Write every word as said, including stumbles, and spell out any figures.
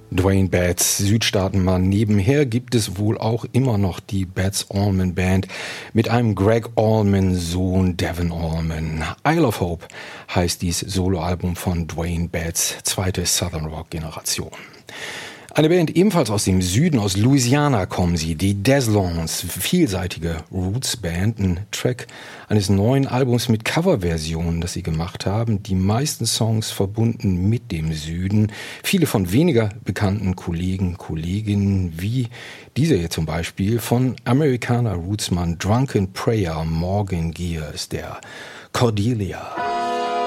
Duane Betts, Südstaatenmann. Nebenher gibt es wohl auch immer noch die Betts Allman Band mit einem Greg Allman Sohn Devin Allman. Isle of Hope heißt dies Soloalbum von Duane Betts, zweite Southern Rock Generation. Eine Band ebenfalls aus dem Süden, aus Louisiana kommen sie, die Deslons, vielseitige Roots-Band, ein Track eines neuen Albums mit Coverversionen, das sie gemacht haben, die meisten Songs verbunden mit dem Süden, viele von weniger bekannten Kollegen, Kolleginnen, wie dieser hier zum Beispiel von Amerikaner Rootsmann Drunken Prayer Morgan Gears, der Cordelia.